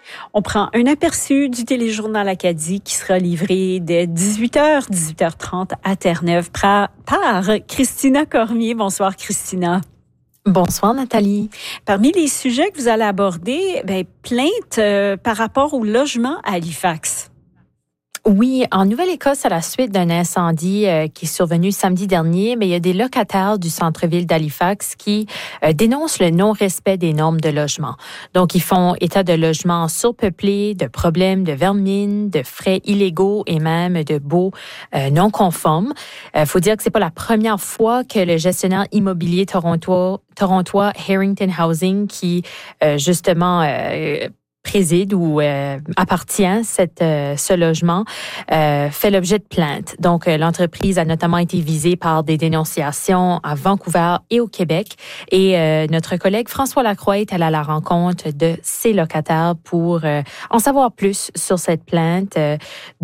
On prend un aperçu du téléjournal Acadie qui sera livré dès 18h, 18h30 à Terre-Neuve par Christina Cormier. Bonsoir, Christina. Bonsoir, Nathalie. Parmi les sujets que vous allez aborder, plainte par rapport au logement à Halifax. Oui, en Nouvelle-Écosse, à la suite d'un incendie qui est survenu samedi dernier, mais il y a des locataires du centre-ville d'Halifax qui dénoncent le non-respect des normes de logement. Donc, ils font état de logements surpeuplés, de problèmes de vermine, de frais illégaux et même de baux non conformes. Faut dire que c'est pas la première fois que le gestionnaire immobilier torontois Harrington Housing qui justement préside ou appartient ce logement fait l'objet de plaintes. Donc, l'entreprise a notamment été visée par des dénonciations à Vancouver et au Québec. Et notre collègue François Lacroix est allé à la rencontre de ses locataires pour en savoir plus sur cette plainte et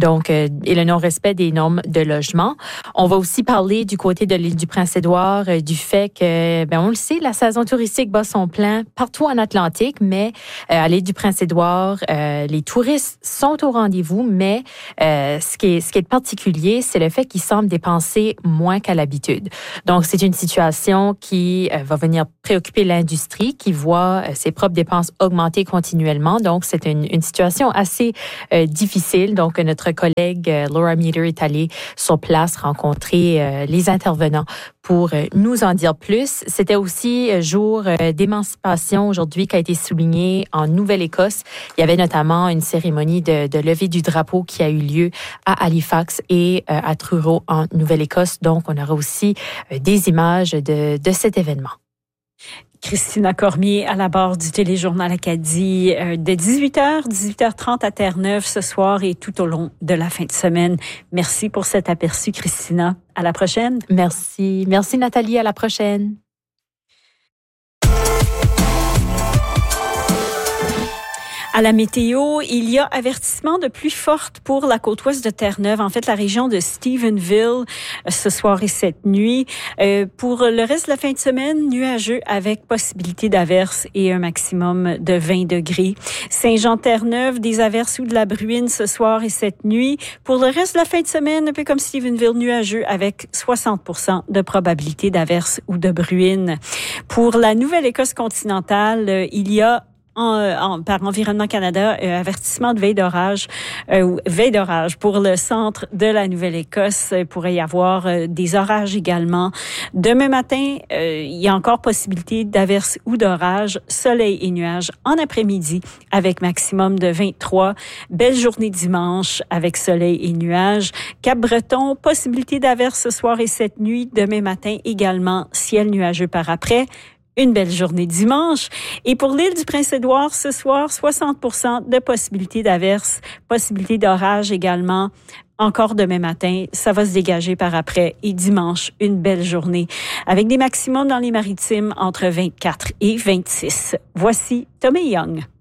le non-respect des normes de logement. On va aussi parler du côté de l'île du Prince-Édouard du fait que, on le sait, la saison touristique bat son plein partout en Atlantique, mais à l'île du Prince-Édouard, les touristes sont au rendez-vous, mais ce qui est particulier, c'est le fait qu'ils semblent dépenser moins qu'à l'habitude. Donc, c'est une situation qui va venir préoccuper l'industrie, qui voit ses propres dépenses augmenter continuellement. Donc, c'est une situation assez difficile. Donc, notre collègue Laura Meter est allée sur place rencontrer les intervenants pour nous en dire plus. C'était aussi jour d'émancipation aujourd'hui qui a été souligné en Nouvelle-Écosse. Il y avait notamment une cérémonie de levée du drapeau qui a eu lieu à Halifax et à Truro en Nouvelle-Écosse. Donc, on aura aussi des images de cet événement. Christina Cormier à la barre du téléjournal Acadie de 18h, 18h30 à Terre-Neuve ce soir et tout au long de la fin de semaine. Merci pour cet aperçu, Christina. À la prochaine. Merci. Merci, Nathalie. À la prochaine. À la météo, il y a avertissement de pluie forte pour la côte ouest de Terre-Neuve, en fait la région de Stephenville ce soir et cette nuit. Pour le reste de la fin de semaine, nuageux avec possibilité d'averses et un maximum de 20 degrés. Saint-Jean-Terre-Neuve, des averses ou de la bruine ce soir et cette nuit. Pour le reste de la fin de semaine, un peu comme Stephenville, nuageux avec 60% de probabilité d'averses ou de bruine. Pour la Nouvelle-Écosse continentale, il y a par Environnement Canada, avertissement de veille d'orage pour le centre de la Nouvelle-Écosse. Il pourrait y avoir des orages également. Demain matin, il y a encore possibilité d'averses ou d'orages, soleil et nuages en après-midi avec maximum de 23. Belle journée dimanche avec soleil et nuages. Cap-Breton, possibilité d'averses ce soir et cette nuit. Demain matin également, ciel nuageux par après. Une belle journée dimanche. Et pour l'île du Prince-Édouard, ce soir, 60% de possibilité d'averses, possibilité d'orage également. Encore demain matin, ça va se dégager par après. Et dimanche, une belle journée avec des maximums dans les maritimes entre 24 et 26. Voici Tommy Young.